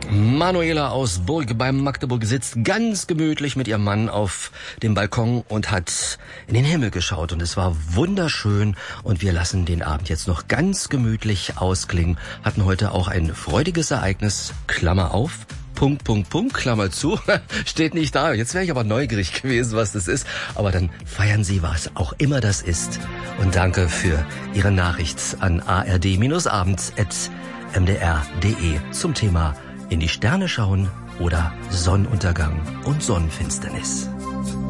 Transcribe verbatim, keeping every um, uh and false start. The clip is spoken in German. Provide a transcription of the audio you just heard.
Manuela aus Burg bei Magdeburg sitzt ganz gemütlich mit ihrem Mann auf dem Balkon und hat in den Himmel geschaut und es war wunderschön und wir lassen den Abend jetzt noch ganz gemütlich ausklingen. Hatten heute auch ein freudiges Ereignis, Klammer auf, Punkt, Punkt, Punkt, Klammer zu, steht nicht da. Jetzt wäre ich aber neugierig gewesen, was das ist. Aber dann feiern Sie, was auch immer das ist. Und danke für Ihre Nachricht an a r d abends at m d r punkt d e zum Thema in die Sterne schauen oder Sonnenuntergang und Sonnenfinsternis.